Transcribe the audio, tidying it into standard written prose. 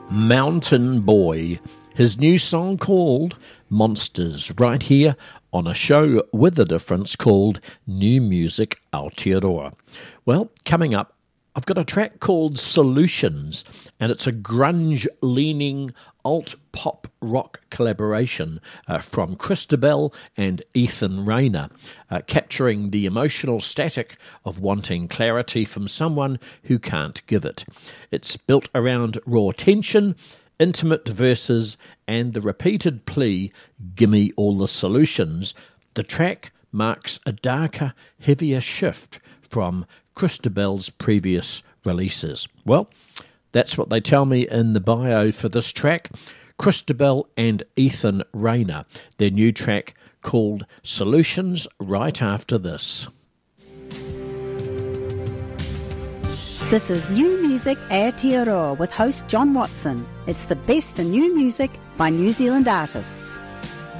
Mountain Boy. His new song called Monsters, right here on a show with a difference called New Music Aotearoa. Well, coming up, I've got a track called Solutions, and it's a grunge-leaning alt-pop rock collaboration from Christabel and Ethan Rayner, capturing the emotional static of wanting clarity from someone who can't give it. It's built around raw tension, intimate verses, and the repeated plea, "Gimme all the solutions." The track marks a darker, heavier shift from Christabel's previous releases. Well, that's what they tell me in the bio for this track. Christabel and Ethan Rayner, their new track called Solutions, right after this. This is New Music Aotearoa with host John Watson. It's the best in new music by New Zealand artists.